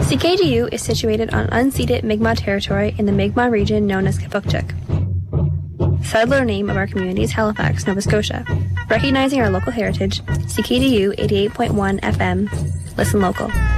CKDU is situated on unceded Mi'kmaq territory in the Mi'kmaq region known as Kipukchuk. Settler name of our community is Halifax, Nova Scotia. Recognizing our local heritage, CKDU 88.1 FM. Listen local.